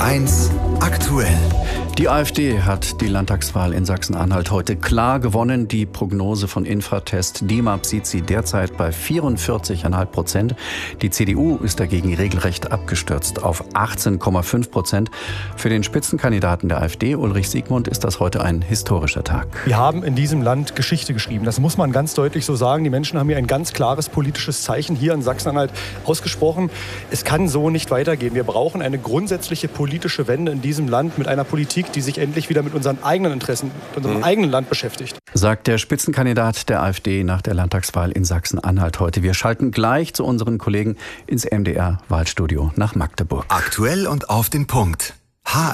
1 aktuell. Die AfD hat die Landtagswahl in Sachsen-Anhalt heute klar gewonnen. Die Prognose von Infratest DIMAP sieht sie derzeit bei 44,5%. Die CDU ist dagegen regelrecht abgestürzt auf 18,5%. Für den Spitzenkandidaten der AfD, Ulrich Siegmund, ist das heute ein historischer Tag. Wir haben in diesem Land Geschichte geschrieben. Das muss man ganz deutlich so sagen. Die Menschen haben hier ein ganz klares politisches Zeichen hier in Sachsen-Anhalt ausgesprochen. Es kann so nicht weitergehen. Wir brauchen eine grundsätzliche politische Wende in diesem Land mit einer Politik, die sich endlich wieder mit unseren eigenen Interessen, mit unserem eigenen Land beschäftigt. Sagt der Spitzenkandidat der AfD nach der Landtagswahl in Sachsen-Anhalt heute. Wir schalten gleich zu unseren Kollegen ins MDR-Wahlstudio nach Magdeburg. Aktuell und auf den Punkt.